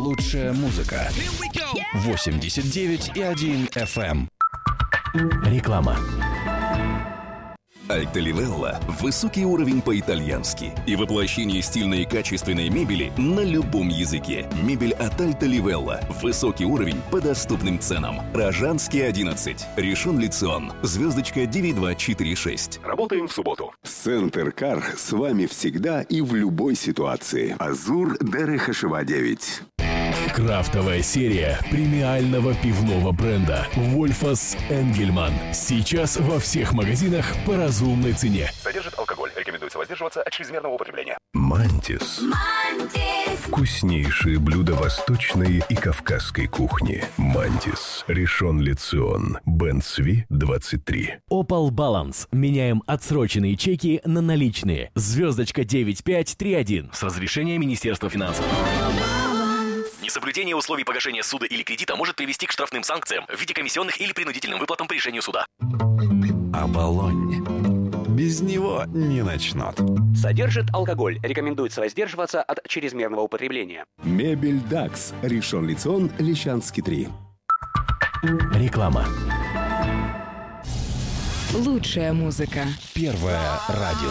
Лучшая музыка. 89,1 FM. Реклама. Альта Ливелла – высокий уровень по-итальянски и воплощение стильной и качественной мебели на любом языке. Мебель от Альта Ливелла. Высокий уровень по доступным ценам. Рожанский, 11. Ришон Лицион. Звездочка 9246. Работаем в субботу. Центр Кар с вами всегда и в любой ситуации. Азур Дерехашева 9. Крафтовая серия премиального пивного бренда «Вольфас Энгельман». Сейчас во всех магазинах по разумной цене. Содержит алкоголь. Рекомендуется воздерживаться от чрезмерного употребления. Мантис. Вкуснейшие блюда восточной и кавказской кухни. Мантис. Ришон Лицион. Бен Сви, 23. Opal Balance. Меняем отсроченные чеки на наличные. Звездочка 9531. С разрешения Министерства финансов. Несоблюдение условий погашения суда или кредита может привести к штрафным санкциям в виде комиссионных или принудительным выплатам по решению суда. Оболонь. Без него не начнут. Содержит алкоголь. Рекомендуется воздерживаться от чрезмерного употребления. Мебель Дакс. Ришон Лицион, Лещанский 3. Реклама. Лучшая музыка. Первое радио.